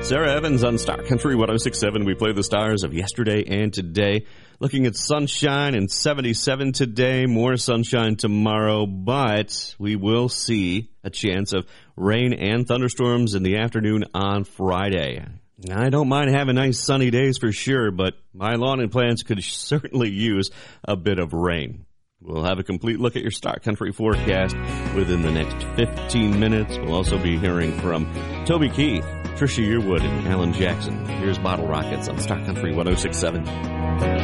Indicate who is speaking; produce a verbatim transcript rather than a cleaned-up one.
Speaker 1: Sarah Evans on Star Country one oh six point seven. We play the stars of yesterday and today. Looking at sunshine and seventy-seven today, more sunshine tomorrow, but we will see a chance of rain and thunderstorms in the afternoon on Friday. I don't mind having nice sunny days for sure, but my lawn and plants could certainly use a bit of rain. We'll have a complete look at your Star Country forecast within the next fifteen minutes. We'll also be hearing from Toby Keith, Trisha Yearwood, and Alan Jackson. Here's Bottle Rockets on Star Country one oh six point seven.